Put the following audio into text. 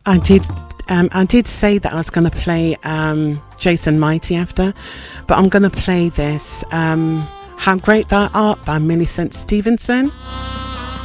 I did say that I was going to play Jason Mighty after, but I'm going to play this How Great Thou Art by Millicent Stevenson.